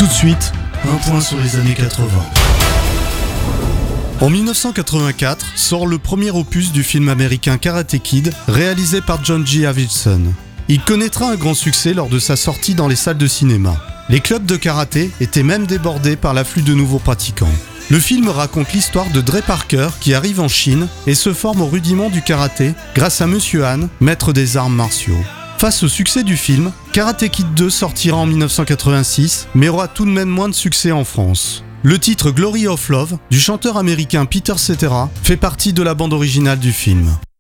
Tout de suite, un point sur les années 80. En 1984 sort le premier opus du film américain Karate Kid, réalisé par John G. Avildsen. Il connaîtra un grand succès lors de sa sortie dans les salles de cinéma. Les clubs de karaté étaient même débordés par l'afflux de nouveaux pratiquants. Le film raconte l'histoire de Dre Parker qui arrive en Chine et se forme au rudiment du karaté grâce à Monsieur Han, maître des arts martiaux. Face au succès du film, Karate Kid 2 sortira en 1986, mais aura tout de même moins de succès en France. Le titre Glory of Love du chanteur américain Peter Cetera fait partie de la bande originale du film.